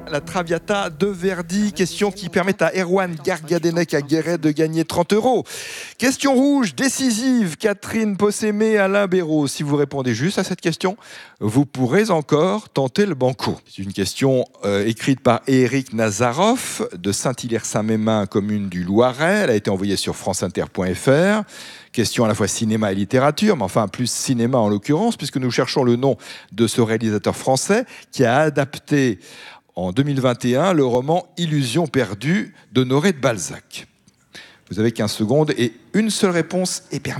La Traviata de Verdi, question qui permet à Erwan Gargadenec à Guéret de gagner 30 €. Question rouge, décisive, Catherine Possémé, Alain Béraud. Si vous répondez juste à cette question, vous pourrez encore tenter le banco. C'est une question écrite par Éric Nazarov de Saint-Hilaire-Saint-Mémin, commune du Loiret. Elle a été envoyée sur franceinter.fr. Question à la fois cinéma et littérature, mais enfin plus cinéma en l'occurrence, puisque nous cherchons le nom de ce réalisateur français qui a adapté en 2021 le roman Illusion perdue d'Honoré de Balzac. Vous avez 15 secondes et une seule réponse est permise.